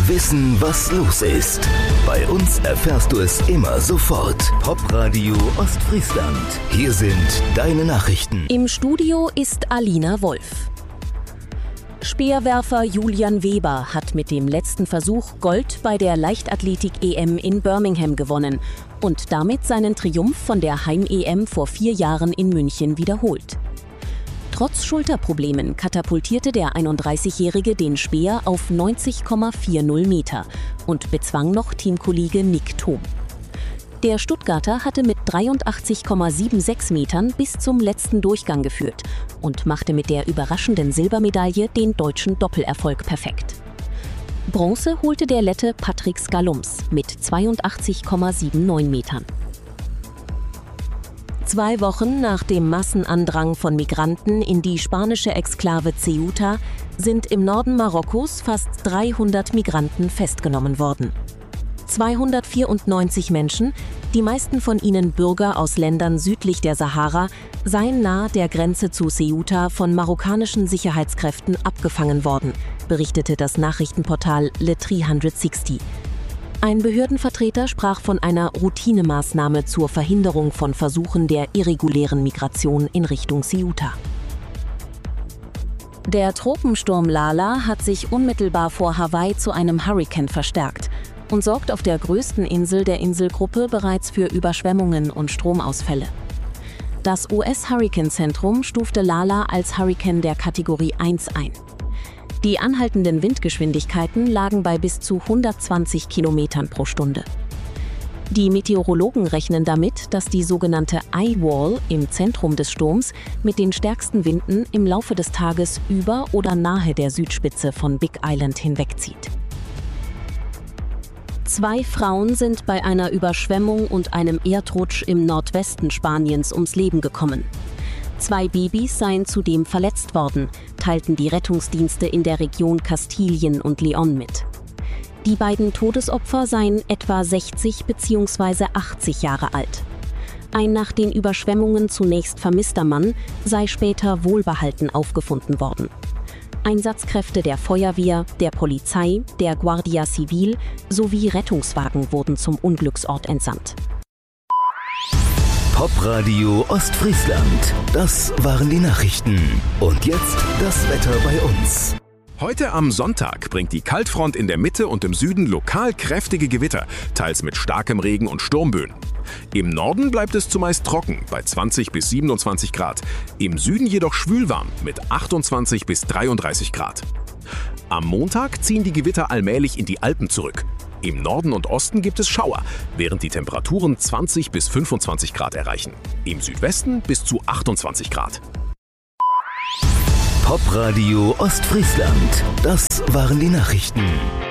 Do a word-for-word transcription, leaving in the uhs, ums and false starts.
Wissen, was los ist. Bei uns erfährst du es immer sofort. Popradio Ostfriesland. Hier sind deine Nachrichten. Im Studio ist Alina Wolf. Speerwerfer Julian Weber hat mit dem letzten Versuch Gold bei der Leichtathletik-E M in Birmingham gewonnen und damit seinen Triumph von der Heim-E M vor vier Jahren in München wiederholt. Trotz Schulterproblemen katapultierte der einunddreißigjährige den Speer auf neunzig Komma vierzig Meter und bezwang noch Teamkollege Nick Thom. Der Stuttgarter hatte mit dreiundachtzig Komma sechsundsiebzig Metern bis zum letzten Durchgang geführt und machte mit der überraschenden Silbermedaille den deutschen Doppelerfolg perfekt. Bronze holte der Lette Patrick Scalums mit zweiundachtzig Komma neunundsiebzig Metern. Zwei Wochen nach dem Massenandrang von Migranten in die spanische Exklave Ceuta sind im Norden Marokkos fast dreihundert Migranten festgenommen worden. zweihundertvierundneunzig Menschen, die meisten von ihnen Bürger aus Ländern südlich der Sahara, seien nahe der Grenze zu Ceuta von marokkanischen Sicherheitskräften abgefangen worden, berichtete das Nachrichtenportal Le dreihundertsechzig. Ein Behördenvertreter sprach von einer Routinemaßnahme zur Verhinderung von Versuchen der irregulären Migration in Richtung Ceuta. Der Tropensturm Lala hat sich unmittelbar vor Hawaii zu einem Hurrikan verstärkt und sorgt auf der größten Insel der Inselgruppe bereits für Überschwemmungen und Stromausfälle. Das U S-Hurrikanzentrum stufte Lala als Hurrikan der Kategorie eins ein. Die anhaltenden Windgeschwindigkeiten lagen bei bis zu hundertzwanzig Kilometern pro Stunde. Die Meteorologen rechnen damit, dass die sogenannte Eye Wall im Zentrum des Sturms mit den stärksten Winden im Laufe des Tages über oder nahe der Südspitze von Big Island hinwegzieht. Zwei Frauen sind bei einer Überschwemmung und einem Erdrutsch im Nordwesten Spaniens ums Leben gekommen. Zwei Babys seien zudem verletzt worden, teilten die Rettungsdienste in der Region Kastilien und León mit. Die beiden Todesopfer seien etwa sechzig bzw. achtzig Jahre alt. Ein nach den Überschwemmungen zunächst vermisster Mann sei später wohlbehalten aufgefunden worden. Einsatzkräfte der Feuerwehr, der Polizei, der Guardia Civil sowie Rettungswagen wurden zum Unglücksort entsandt. Popradio Ostfriesland. Das waren die Nachrichten. Und jetzt das Wetter bei uns. Heute am Sonntag bringt die Kaltfront in der Mitte und im Süden lokal kräftige Gewitter, teils mit starkem Regen und Sturmböen. Im Norden bleibt es zumeist trocken, bei zwanzig bis siebenundzwanzig Grad. Im Süden jedoch schwülwarm, mit achtundzwanzig bis dreiunddreißig Grad. Am Montag ziehen die Gewitter allmählich in die Alpen zurück. Im Norden und Osten gibt es Schauer, während die Temperaturen zwanzig bis fünfundzwanzig Grad erreichen. Im Südwesten bis zu achtundzwanzig Grad. Popradio Ostfriesland. Das waren die Nachrichten.